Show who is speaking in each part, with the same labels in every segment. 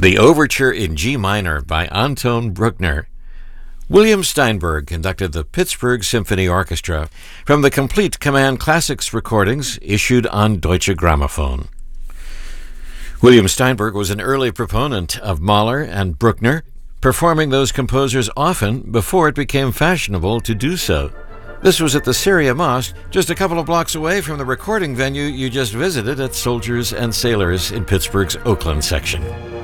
Speaker 1: The Overture in G Minor by Anton Bruckner. William Steinberg conducted the Pittsburgh Symphony Orchestra from the Complete Command Classics recordings issued on Deutsche Grammophon. William Steinberg was an early proponent of Mahler and Bruckner, performing those composers often before it became fashionable to do so. This was at the Syria Mosque, just a couple of blocks away from the recording venue you just visited at Soldiers and Sailors in Pittsburgh's Oakland section.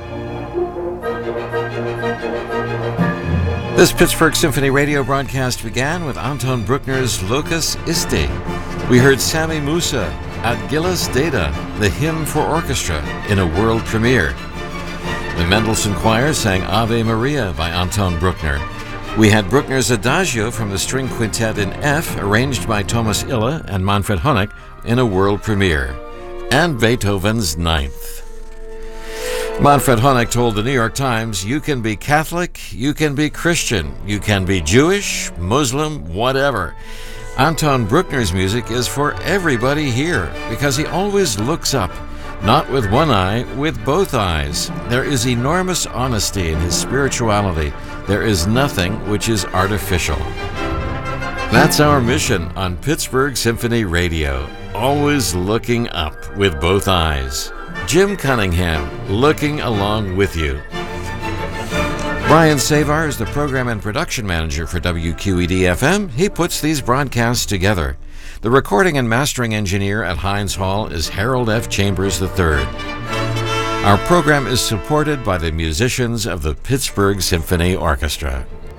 Speaker 1: This Pittsburgh Symphony radio broadcast began with Anton Bruckner's Locus Iste. We heard Sami Musa, Ad Gillis Deda, the hymn for orchestra, in a world premiere. The Mendelssohn Choir sang Ave Maria by Anton Bruckner. We had Bruckner's Adagio from the String Quintet in F, arranged by Thomas Ille and Manfred Honeck, in a world premiere. And Beethoven's Ninth. Manfred Honeck told the New York Times, "You can be Catholic, you can be Christian, you can be Jewish, Muslim, whatever. Anton Bruckner's music is for everybody here because he always looks up, not with one eye, with both eyes. There is enormous honesty in his spirituality. There is nothing which is artificial." That's our mission on Pittsburgh Symphony Radio, always looking up with both eyes. Jim Cunningham, looking along with you. Brian Savar is the program and production manager for WQED-FM. He puts these broadcasts together. The recording and mastering engineer at Heinz Hall is Harold F. Chambers III. Our program is supported by the musicians of the Pittsburgh Symphony Orchestra.